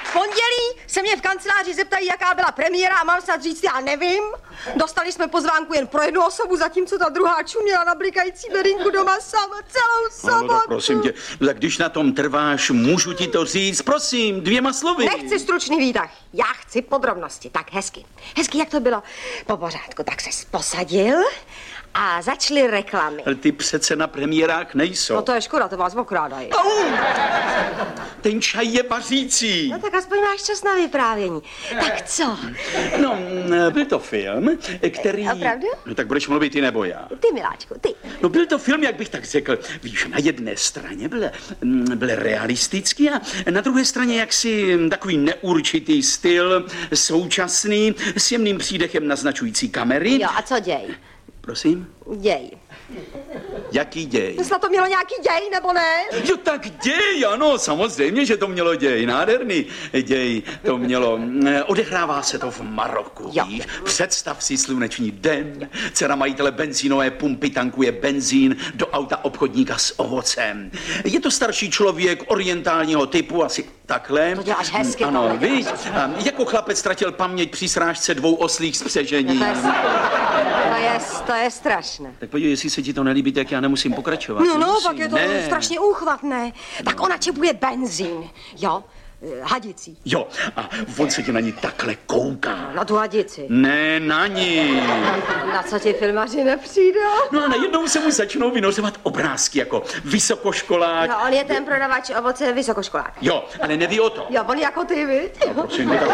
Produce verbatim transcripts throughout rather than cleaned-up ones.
V pondělí se mě v kanceláři zeptají, jaká byla premiéra a mám snad říct, já nevím. Dostali jsme pozvánku jen pro jednu osobu, zatímco ta druhá čuměla na blikající berinku doma sama celou sobotu. No, no, prosím tě, tak když na tom trváš, můžu ti to říct, prosím, dvěma slovy. Nechci stručný výtah, já chci podrobnosti. Tak hezky, hezky, jak to bylo po pořádku, tak ses posadil a začaly reklamy. Ale ty přece na premiérách nejsou. No to je škoda, to vás okrádají. Au! Ten čaj je vařící. No tak aspoň máš čas na vyprávění. Tak co? No, byl to film, který... Opravdu? No tak budeš mluvit ty nebo já? Ty, miláčku, ty. No byl to film, jak bych tak řekl, víš, na jedné straně byl, byl realistický a na druhé straně jaksi takový neurčitý styl, současný, s jemným přídechem naznačující kamery. Jo, a co děj? Prosím? Děj. Jaký děj? Snad to mělo nějaký děj, nebo ne? Jo, tak děj, ano, samozřejmě, že to mělo děj, nádherný děj to mělo. Odehrává se to v Maroku, jo. Víš? Představ si slunečný den, dcera majitele benzínové pumpy tankuje benzín do auta obchodníka s ovocem. Je to starší člověk orientálního typu, asi takhle. To děláš hezky. Ano, víš, jako chlapec ztratil paměť při srážce dvou oslých spřežení. To je, to je, to je strašné. Tak podívej, jestli se ti to nelíbí, tak já nemusím pokračovat. No, no, nemusím. pak je to ne. strašně úchvatné. Tak ona čepuje benzín, jo? Hadicí. Jo, a on se ti na ní takhle kouká. Na tu hadici? Ne, na ní. Na co ti filmaři nepřijdou? No a najednou se mu začnou vynořovat obrázky jako vysokoškolák. No, on je ten prodavač ovoce vysokoškolák. Jo, ale neví o to. Jo, on jako ty, viď? No, prosím, tě,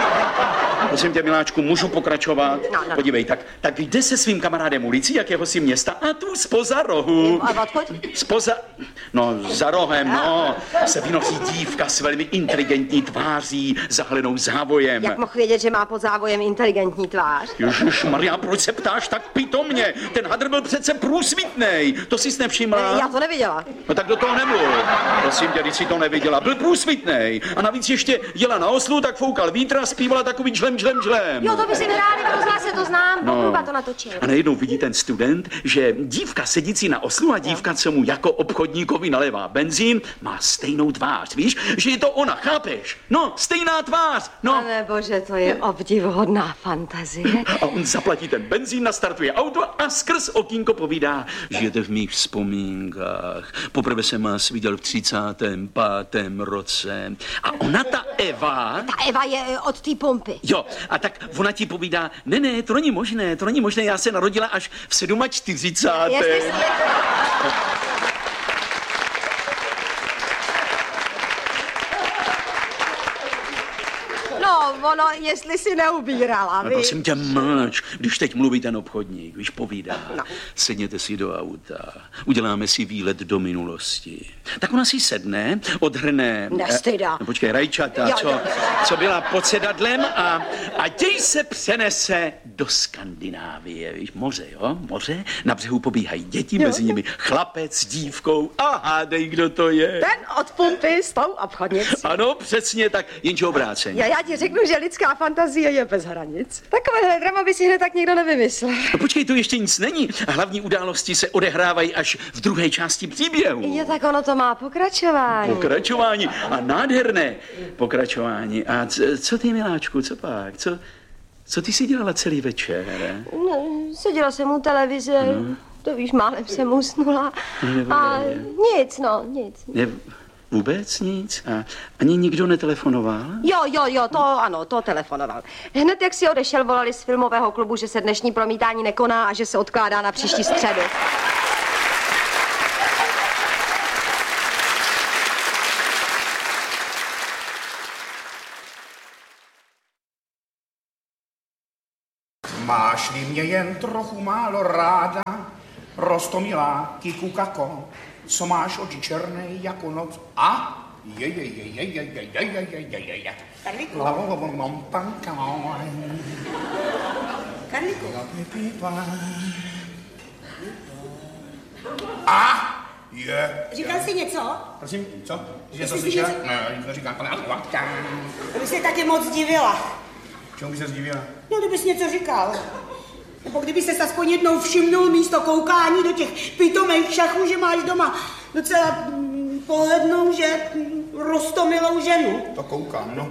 tak, prosím tě, miláčku, můžu pokračovat? No, no. Podívej, tak, tak jde se svým kamarádem ulicí, jakého si města, a tu spoza rohu. A odkud? Spoza, no, za rohem, no, se vynoří dívka s velmi inteligentní tváří, zahalenou závojem. Jak mohl vědět, že má pod závojem inteligentní tvář? Ježišmarja, proč se ptáš tak pitomně? Ten hadr byl přece průsvitnej. To jsi nevšimla? Já to neviděla. No tak do toho nemluv. Prosím tě, když jsi to neviděla. Byl průsvitnej. A navíc ještě jela na oslu, tak foukal vítr a zpívala takový žlem, žlem, žlem. Jo, to by si hráli, v rozhlase to znám. No. Popluba to natočil. A najednou vidí ten student, že dívka sedící na oslu a dívka, co mu jako obchodníkovi nalévá benzín, má stejnou tvář. Víš, že je to ona, chápeš? No, stejná tvář. No. Pane bože, to je obdivuhodná fantazie. A on zaplatí ten benzín, nastartuje auto a skrz okýnko povídá: žijete v mých vzpomínkách. Poprvé jsem vás viděl v třicátém pátém roce. A ona, ta Eva... Ta Eva je od té pumpy. Jo, a tak ona ti povídá: ne, ne, to není možné, to není možné, já se narodila až v čtyřicátém sedmém Jestli si... No, ono, jestli si neubírala, No, víš? prosím tě, mlč, když teď mluví ten obchodník, víš, povídá. No. Sedněte si do auta, uděláme si výlet do minulosti. Tak ona si sedne, odhrne... Nestyda. Eh, počkej, rajčata, Jo, co, jo. co byla pod sedadlem a, a děj se přenese do Skandinávie, víš, moře, jo, moře, na břehu pobíhají děti, Jo. mezi nimi chlapec s dívkou a hádej, kdo to je. Ten od pumpy s tou obchodnicí. Ano, přesně tak, jenže obráceně. Já, já ti řeknu, že lidská fantazie je bez hranic. Takovéhle drama by si hned tak někdo nevymyslel. No počkej, to ještě nic není. Hlavní události se odehrávají až v druhé části příběhu. Je, tak ono to má pokračování. Pokračování a nádherné pokračování. A c- co ty, miláčku, co pak? Co, co ty si dělala celý večer? No, seděla jsem u televize, no. To víš, málem jsem usnula. No, A nic, no, nic. Ne, vůbec nic? A ani nikdo netelefonoval? Jo, jo, jo, to ano, to telefonoval. Hned jak si odešel, volali z filmového klubu, že se dnešní promítání nekoná a že se odkládá na příští středu. Máš-li mě jen trochu málo ráda, roztomilá kikukako, co máš oči černé jako noc a je je je je je je je je je je je je. Karlíku. Karlíku. A je. Říkal jsi něco? Prosím, co? Že Jestli to jsi slyšela? něco- Ne, nic neříkám. To bych se taky moc divila. Čemu by se zdivila? No, kdybys něco říkal. Nebo kdyby se aspoň jednou všimnul místo koukání do těch pitomých šachů, že máš doma docela mm, polednou, že... roztomilou ženu. To koukám, no.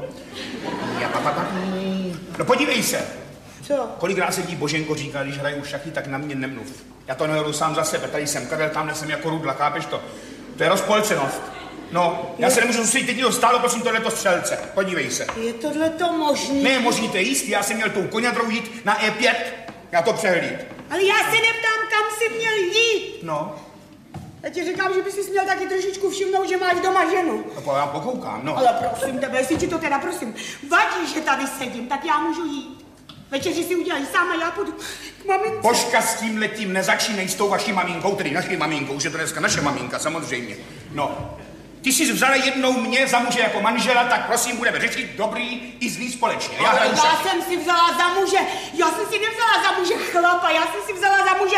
No podívej se. Co? Kolikrát se ti Boženko říká, když hraju šachy, tak na mě nemluv. Já to nehodu sám za sebe, tady jsem Karel, tamhle jsem jako rudla, chápeš to? To je rozpolcenost. No, já se nemůžu soustředit, teď to stálo, prosím, tohleto střelce. Podívej se. Je tohleto možný? Ne, možný, to je jistý, já jsem měl tou koňadrou jít na E pět, já to přehlíd. Ale já se neptám, kam jsi měl jít. No. Já ti říkám, že bys si měl taky trošičku všimnout, že máš doma ženu. No, já pokoukám, no. Ale prosím tebe, jestli ti to teda prosím vadí, že tady sedím, tak já můžu jít. Večeři si udělají sám a já půjdu k mamince. Božka, s tím letím nezačínej s tou vaší maminkou, tedy naší maminkou, že to dneska naše maminka, samozřejmě. No. Ty jsi vzala jednou mě za muže jako manžela, tak prosím, budeme řešit dobrý i zlý společně. Já, ale já šachy. jsem si vzala za muže, já jsem si nevzala za muže chlapa, já jsem si vzala za muže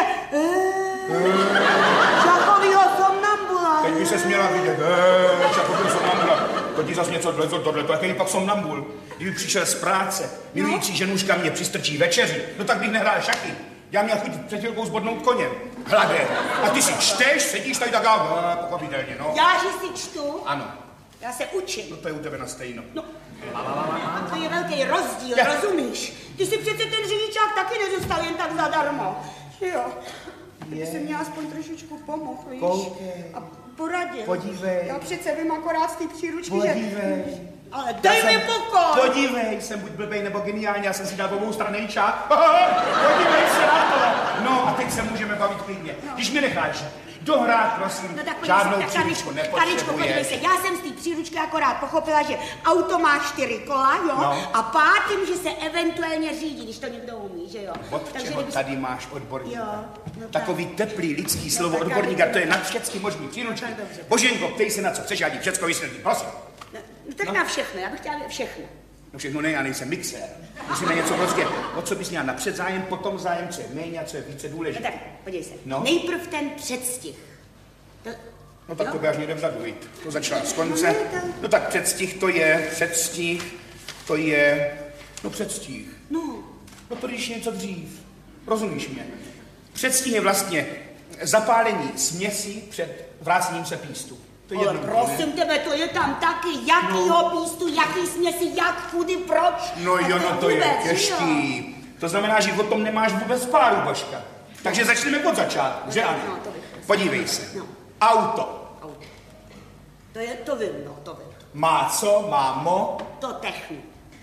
šachovýho somnambula. Teď by se směla vidět, eee, šachovýho somnambula. To ti zas něco dlezlo, tohleto, jaký pak somnambul. Kdyby přišel z práce, milující no? ženuška mě přistrčí večeři, no tak bych nehrál šachy. Já měl chuť před chvilkou zbodnout koně. Hladě. A ty si čteš, sedíš tady tak a pochopitelně, no. Já, že si čtu? Ano. Já se učím. No to je u tebe na stejno. No. A to je velký rozdíl, ja. Rozumíš? Ty si přece ten řidičák taky nedostal jen tak zadarmo. Jo. Ty jsi mě aspoň trošičku pomohl, víš? Koukej. A poradil. Podívej. Já přece vím akorát z té příručky, Podívej. že... Ale dej mi pokoj! Podívej, jsem buď blbej nebo geniální, já jsem si dal obou strany čák. Podívej se na to. No a teď se můžeme bavit klidně. No. Když mi necháš dohrát, prosím, no, tak žádnou se, příručku nepotřebuje. Taričko, podívej se, já jsem z té příručky akorát pochopila, že auto má čtyři kola, jo, no. A pátým, že se eventuálně řídí, když to někdo umí, že jo. Od takže čeho kdyby... tady máš odborníka? Jo, no takový teplý lidský no, slovo odborníka, to je nad všechny možný příručky. Boženko, ptej se na co chceš, já ti všecko vysvětlím, prosím. No tak no. Na všechno, já bych chtěla všechno. No všechno ne, já nejsem mixér. Musíme něco prostě, o co bys měla napřed zájem, potom zájem, co je méně a co je více důležité. No tak, podívej se, no. Nejprv ten předstih. To... No tak jo? To by až někde vzadu jít. To začala z konce. No, to... no tak předstih to je, předstih, to je, no předstih. No. No to když něco dřív. Rozumíš mě? Předstih je vlastně zapálení směsi před vrácením se pístu. Ale prosím tebe, to je tam taky, jakýho no. Pístu, jaký směsi, jak, kudy, proč. No jo, no to vůbec, je těžký. Jo? To znamená, že o tom nemáš vůbec páru, Božka. Takže začneme od začátku, že ano? No, Podívej se. No. Auto. Auto. To je, to vím, no, to vím. Má co, má mo? To technu.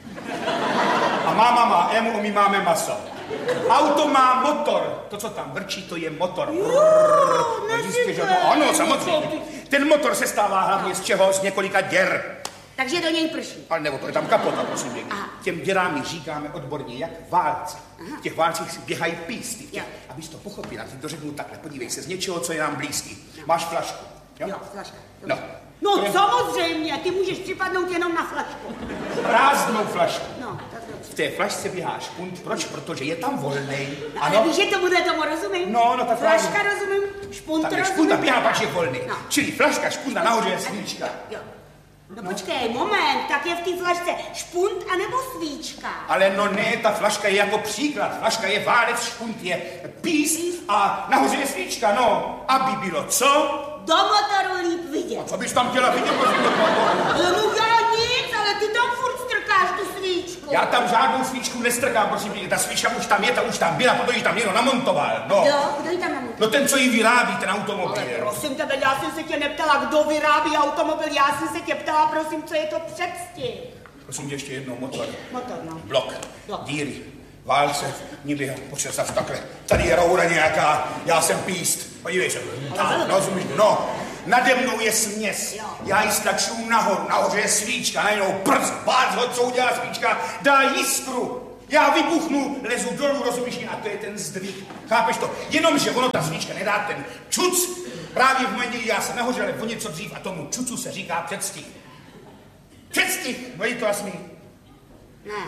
A máma má emu, my máme maso. Auto má motor. To, co tam vrčí, to je motor. Jo, jistě, že no, ano, samozřejmě. Ten motor se stává hlavně z čeho? Z několika děr. Takže do něj prší. Ale nebo to je tam kapota, prosím pěkně. Těm děrám říkáme odborně, jak válci. V těch válcích běhají písty. Těch, abys to pochopila, ty to řeknu takhle. Podívej se, z něčeho, co je nám blízký. No. Máš flašku. Jo, jo flaška. No. No je... samozřejmě, ty můžeš připadnout jenom na flašku. Prázdnou flašku. No, tak dobře. V té flašce běhá špunt. Proč? Protože je tam volnej. No, ale víš, že tomuhle tomu rozumím. No, no tak flaška právě. rozumím, špunt tak rozumím. Špunta běhá, pak je volný. No. Čili flaška, špunta, nahoře je svíčka. Jo. No, no počkej, moment, tak je v té flašce špunt anebo svíčka? Ale no ne, ta flaška je jako příklad. Flaška je válec, špunt je píst a nahoře je svíčka, no. Aby bylo co? Do motoru líp vidět. A co bys tam chtěla vidět? No já nic, ale ty tam furt strkáš tu svíčku. Já tam žádnou svíčku nestrkám, prosím tě. Ta svíčka už tam je, ta už tam byla, protože ji tam někdo namontoval, no. Jo, kdo ji tam namontoval? No ten, co ji vyrábí, ten automobil. Ale prosím tebe, já jsem se tě neptala, kdo vyrábí automobil, já jsem se tě ptala, prosím, co je to předstih. Prosím tě ještě jednou, motor. Motor, no. Blok, Blok. díry, válce, nikdy, počet takhle. Tady je roura nějaká, já jsem píst. Podívej se, tam, rozumíš, no. Nade mnou je směs, jo. Já ji stlaču nahoru, nahoře je svíčka, najednou prst, bác ho, co udělá svíčka, dá jiskru. Já vybuchnu, lezu dolů, rozumíš mě, a to je ten zdvih. Chápeš to? Jenomže ono, ta svíčka nedá ten čuc, právě v momentě, kdy já jsem nahoře, ale o něco dřív a tomu čucu se říká předstih. Předstih, no je to jasný? Ne.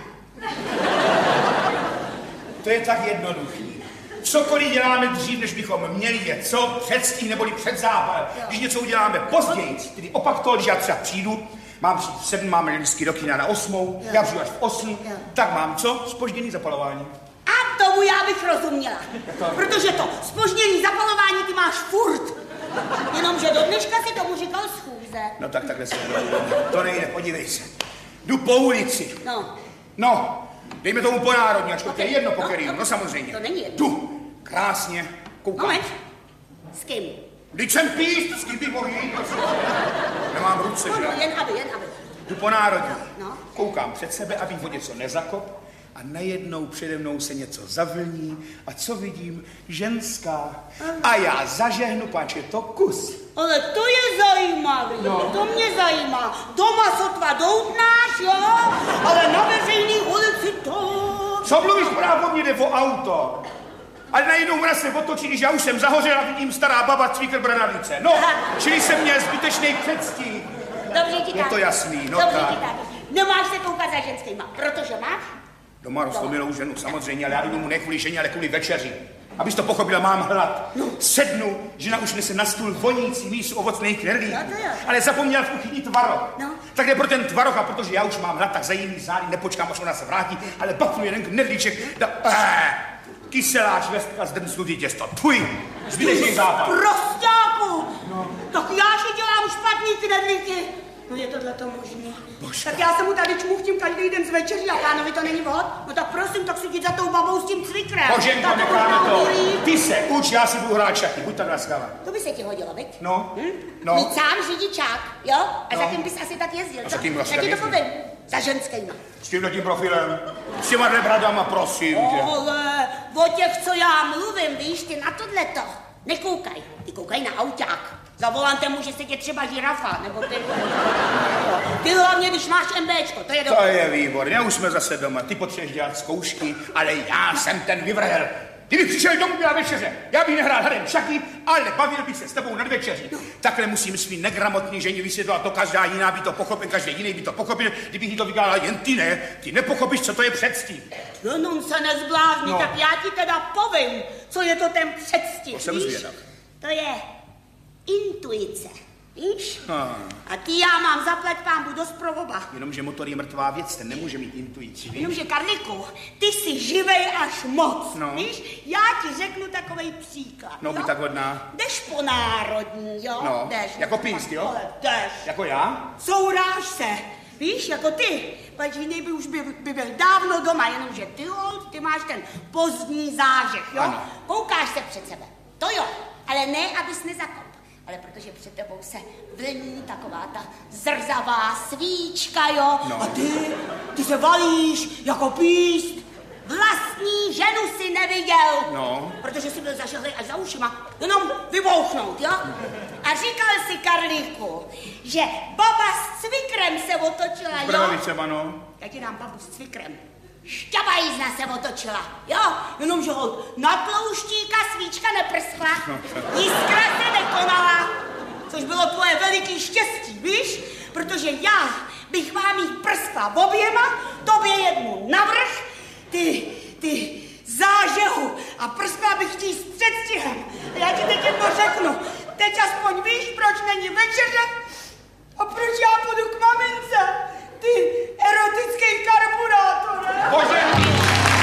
To je tak jednoduchý. Cokoliv děláme dřív, než bychom měli je, co? Předstih neboli předzápal. Když něco uděláme později, tedy opak toho, když já třeba přijdu, mám přijít v sedm, máme lístky do kina na osmou, já přijdu až v osm, tak mám co? Zpožděný zapalování. A tomu já bych rozuměla. Protože to zpožděný zapalování ty máš furt. Jenomže do dneška si tomu říkal schůz. peníze. No tak takhle se nedá. To nejde, podívej se. Jdu po ulici. No. No, dejme tomu po národní, ačko to je jedno po no, kterým, no, no samozřejmě. To není jedno. Jdu, krásně, koukám. Moment. S kým? Vždyť jsem píst, s kým bych mohl jít, prosím. Nemám ruce, No, že? no, jen aby, jen aby. Jdu po národní. No. Koukám před sebe, abych o něco nezakop. A najednou přede mnou se něco zavlní. A co vidím? Ženská. A já zažehnu, páč, je to kus. Ale to je zajímavé, no. To mě zajímá. Doma sotva doutnáš, jo? Ale na veřejný ulici to... Co mluvíš, právě mě jde o auto. Ale najednou ona se otočí, když já už jsem zahořel a vidím stará baba cvíkr bradavnice. No, čili jsem měl zbytečný předstih. Dobře ti tak. Je to jasný, no Dobře tak. ti tak. Nemáš se koukat za ženskýma, protože máš? Doma roztomilou ženu, samozřejmě, ale já jdu domů ne kvůli ženě, ale kvůli večeři. Abys to pochopila, mám hlad. No. Sednu, žena už nese na stůl vonící mísu ovocných knedlíků. No, ale zapomněla v kuchyni tvaroh. No. Tak jde pro ten tvaroh, a protože já už mám hlad, tak za jiný zády nepočkám, až ona se vrátí, ale bapnu jeden knedlíček. Da, eh, kyselá švestka, zdrncnutý těsto. Tvůj, zbytečný západ. Prostáku! No. Tak já si dělám špatný knedlíky. No je tohle to možné. Tak já se mu tady čmuchtím každý den z večeří a pánovi to není vhod. No tak prosím, tak si jdi za tou babou s tím cvikrem. Boženko, necháme to. Ty se uč, já si budu hrát šachy, buď tak laskavá. To by se ti hodilo, viď? No, hm? no. Mít sám řidičák, jo? A no. za kým bys asi tak jezdil, A za kým vlastně já ti to jezdil? povím. Za ženskýma. S tímhletím profilem, s těma dvě bradama, prosím tě. Ale o těch, co já mluvím, víš, ty na tohleto nekoukaj. Ty koukaj na auták. Za volantem může sedět třeba žirafa, nebo ty. Ty hlavně, když máš MBčko, to je dobré. To je výborně, už jsme zase doma. Ty potřebuješ dělat zkoušky, ale já jsem ten vyvrhel. Kdybych přišel domů na večeře, já bych nehrál hrem šachy, ale bavil bych se s tebou nad večeří. No. Takhle musím svý negramotný ženě vysvětlovat, to každá jiná by to pochopil, každý jiný by to pochopil. Kdybych jí to vykládal, jen ty ne, ty nepochopíš, co to je předstih. Jenom se nezblázni, No. tak já ti teda povím, co je to ten předstih, To jsem víš? zvědav. To je intuice, víš? Ah. A ty já mám zaplať pámbu dost pro oba. Jenomže motor je mrtvá věc, ten nemůže mít intuici, víš? Jenomže, Karliku, ty jsi živej až moc, No. víš? Já ti řeknu takovej příklad, No, jo? buď tak hodná. Jdeš po národní, jo? No, Jdeš, jako píst, jo? Ale jdeš. Jako já? Souráž se, víš, jako ty. Pač jiný by už by, by byl dávno doma, jenomže ty, hold, ty máš ten pozdní zážeh, jo? Ano. Koukáš se před sebe, to jo, ale ne, abys nezakop. Ale protože před tebou se vlní taková ta zrzavá svíčka, jo? No. A ty, ty se valíš jako píst. Vlastní ženu si neviděl. No. Protože si byl zažehlej až za ušima. Jenom vybouchnout, jo? A říkal si, Karlíku, že baba s cvikrem se otočila, jo? Bradavice, ano. Já ti dám babu s cvikrem. Šťabajízna se otočila, jo? Jenomže ho na tlouštíka svíčka neprskla, jiskra se nekonala, což bylo tvoje veliký štěstí, víš? Protože já bych vám jí prskla oběma, tobě jednu navrch, ty, ty zážehu a prskla bych ti s předstihem. Já ti teď jedno řeknu, teď aspoň víš, proč není večeře